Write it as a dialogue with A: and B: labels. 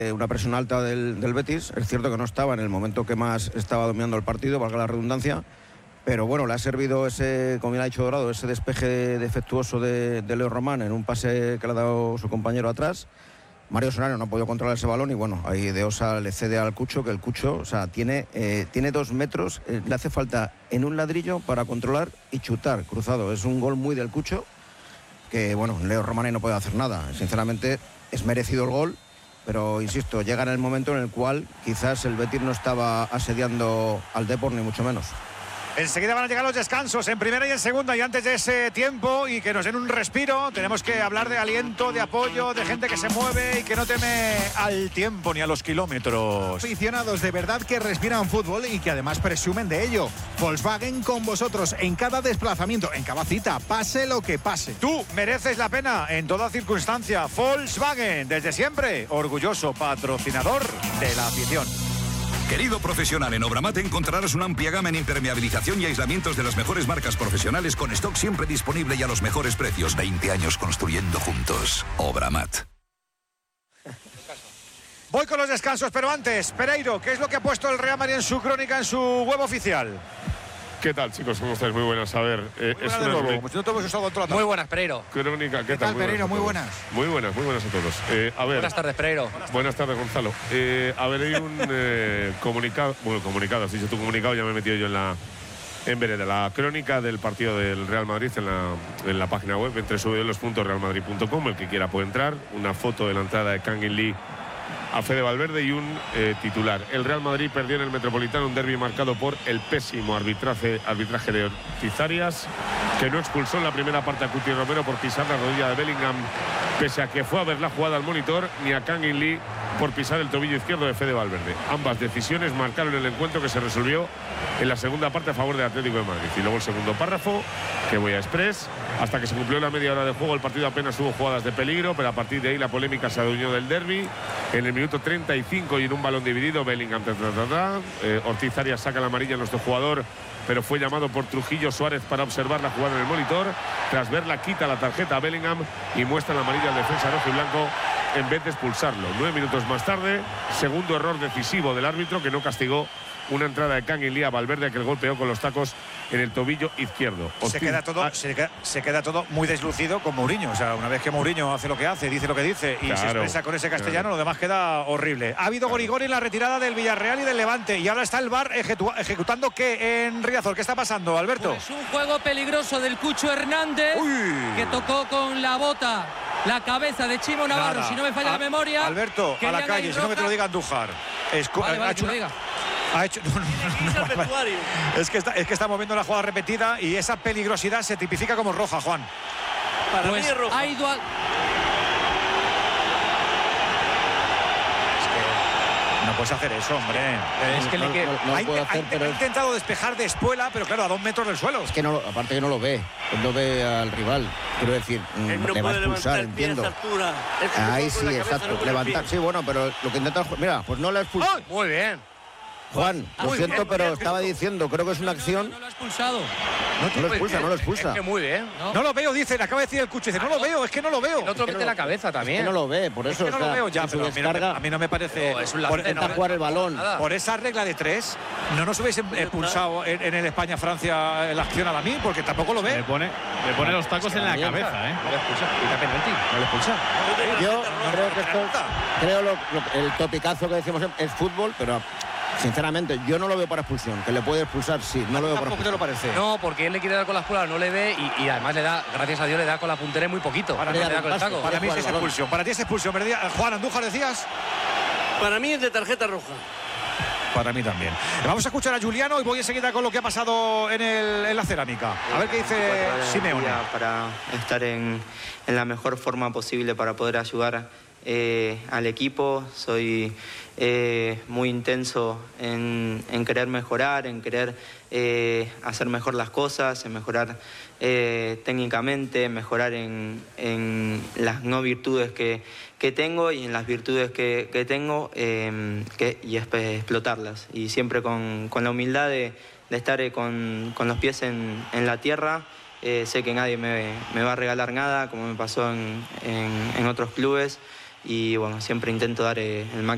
A: una presión alta del Betis. Es cierto que no estaba en el momento que más estaba dominando el partido, valga la redundancia, pero bueno, le ha servido ese, como bien ha dicho Dorado, ese despeje defectuoso de Leo Román en un pase que le ha dado su compañero atrás. Mario Solano no ha podido controlar ese balón y bueno, ahí De Osa le cede al Cucho, que el Cucho, o sea, tiene 2 metros, le hace falta en un ladrillo para controlar y chutar cruzado. Es un gol muy del Cucho, que bueno, Leo Román ahí no puede hacer nada. Sinceramente, es merecido el gol, pero insisto, llega en el momento en el cual quizás el Betis no estaba asediando al Depor, ni mucho menos.
B: Enseguida van a llegar los descansos en primera y en segunda, y antes de ese tiempo y que nos den un respiro, tenemos que hablar de aliento, de apoyo, de gente que se mueve y que no teme al tiempo ni a los kilómetros.
C: Aficionados de verdad que respiran fútbol y que además presumen de ello. Volkswagen con vosotros en cada desplazamiento, en cada cita, pase lo que pase.
B: Tú mereces la pena en toda circunstancia. Volkswagen, desde siempre, orgulloso patrocinador de la afición.
D: Querido profesional, en Obramat encontrarás una amplia gama en impermeabilización y aislamientos de las mejores marcas profesionales, con stock siempre disponible y a los mejores precios. 20 años construyendo juntos. Obramat.
B: Voy con los descansos, pero antes, Pereiro, ¿qué es lo que ha puesto el Real Madrid en su crónica, en su web oficial?
E: ¿Qué tal, chicos? ¿Cómo estáis? Muy buenas. A ver, es una
F: Muy buenas, Pereiro.
E: crónica. ¿Qué tal,
C: Pereiro? Muy buenas.
E: Muy buenas a todos. A ver,
F: Buenas tardes, Pereiro.
E: Buenas tardes, Gonzalo. A ver, hay un comunicado. Bueno, comunicado, has dicho tu comunicado, ya me he metido yo en vereda. La crónica del partido del Real Madrid en la página web, en www.realmadrid.com. El que quiera puede entrar. Una foto de la entrada de Kangin Lee a Fede Valverde y un titular. El Real Madrid perdió en el Metropolitano un derbi marcado por el pésimo arbitraje de Ortiz Arias, que no expulsó en la primera parte a Cuti Romero por pisar la rodilla de Bellingham, pese a que fue a ver la jugada al monitor, ni a Kangin Lee por pisar el tobillo izquierdo de Fede Valverde. Ambas decisiones marcaron el encuentro, que se resolvió en la segunda parte a favor del Atlético de Madrid. Y luego el segundo párrafo, que voy a express. Hasta que se cumplió la media hora de juego, el partido apenas hubo jugadas de peligro, pero a partir de ahí la polémica se adueñó del derbi. En el minuto 35 y en un balón dividido, Bellingham Ortiz Arias saca la amarilla a nuestro jugador, pero fue llamado por Trujillo Suárez para observar la jugada en el monitor. Tras verla, quita la tarjeta a Bellingham y muestra la amarilla al defensa rojo y blanco en vez de expulsarlo. 9 minutos más tarde, segundo error decisivo del árbitro, que no castigó una entrada de Kangin Lee a Valverde, que el golpeó con los tacos en el tobillo izquierdo.
B: Se queda todo muy deslucido con Mourinho. O sea, una vez que Mourinho hace lo que hace, dice lo que dice y se expresa con ese castellano, lo demás queda horrible. Ha habido gorigori en la retirada del Villarreal y del Levante, y ahora está el VAR ejecutando ¿qué en Riazor? ¿Qué está pasando, Alberto?
G: Pues un juego peligroso del Cucho Hernández. Que tocó con la bota la cabeza de Chimo Navarro. Nada. Si no me falla la memoria.
B: Alberto, a la calle, si no que te lo diga Andújar. Ha hecho, es que estamos viendo la jugada repetida y esa peligrosidad se tipifica como roja, Juan.
G: Para mí es roja. Ha ido
B: no puedes hacer eso, hombre. Es que ha intentado despejar de espuela, pero claro, a 2 metros del suelo.
A: Es que no, aparte que no lo ve. Él no ve al rival. Quiero decir, le va a expulsar, entiendo. Ahí sí, exacto. Levantar, sí, bueno, pero lo que intenta... Mira, pues no le ha expulsado.
F: Muy bien.
A: Juan, lo siento, pero estaba diciendo, creo que es una acción.
G: No lo ha expulsado.
A: No lo expulsa.
F: Es que muy bien.
B: No lo veo, dice, le acaba de decir el Cucho. Dice, no lo veo, es que no lo veo.
F: El otro mete la cabeza también.
A: Es que no lo ve, por eso.
B: Es que no lo veo ya, pero a mí no me parece.
A: Intenta jugar el balón.
B: Por esa regla de 3, no nos hubiese expulsado en el España-Francia la acción a mí, porque tampoco lo ve.
H: Le pone los tacos en la cabeza, ¿eh?
B: No le expulsa.
A: Yo creo que esto, el topicazo que decimos es fútbol, pero sinceramente yo no lo veo para expulsión. Que le puede expulsar, sí, no lo veo para expulsión.
B: ¿Te lo parece?
F: No, porque él le quiere dar con la espuela, no le ve y además le da, gracias a Dios, le da con la puntera muy poquito.
B: Para mí
F: le da con el taco.
B: Para mí es expulsión. Para ti es expulsión. Juan Andújar, decías.
I: Para mí es de tarjeta roja.
B: Para mí también. Vamos a escuchar a Juliano y voy enseguida con lo que ha pasado en la cerámica. A ver qué dice Simeone.
J: Para estar en la mejor forma posible para poder ayudar al equipo. Soy muy intenso en querer mejorar, en querer hacer mejor las cosas, en mejorar técnicamente, mejorar en las no virtudes que tengo y en las virtudes que tengo y explotarlas. Y siempre con la humildad de estar con los pies en la tierra. Sé que nadie me va a regalar nada, como me pasó en otros clubes. Y bueno, siempre intento dar el máximo.